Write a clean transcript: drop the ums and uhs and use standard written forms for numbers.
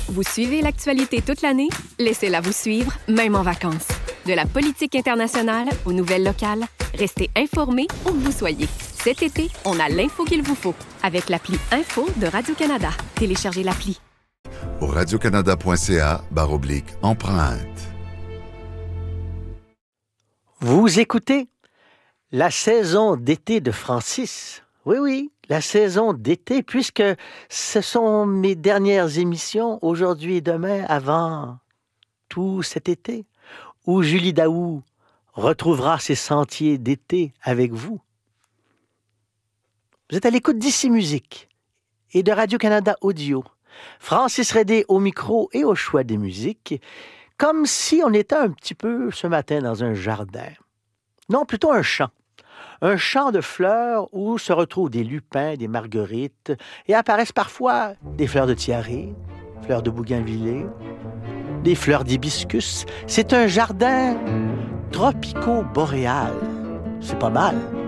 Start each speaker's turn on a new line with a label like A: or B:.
A: Vous suivez l'actualité toute l'année? Laissez-la vous suivre, même en vacances. De la politique internationale aux nouvelles locales, restez informés où que vous soyez. Cet été, on a l'info qu'il vous faut avec l'appli Info de Radio-Canada. Téléchargez l'appli.
B: Au radiocanada.ca/empreinte.
C: Vous écoutez la saison d'été de Francis. Oui, la saison d'été, puisque ce sont mes dernières émissions aujourd'hui et demain avant tout cet été, où Julie Daou retrouvera ses sentiers d'été avec vous. Vous êtes à l'écoute d'Ici Musique et de Radio-Canada Audio. Francis Redé au micro et au choix des musiques, comme si on était un petit peu ce matin dans un jardin. Non, plutôt un champ. Un champ de fleurs où se retrouvent des lupins, des marguerites, et apparaissent parfois des fleurs de tiare, fleurs de bougainvilliers, des fleurs d'hibiscus. C'est un jardin tropico-boréal. C'est pas mal.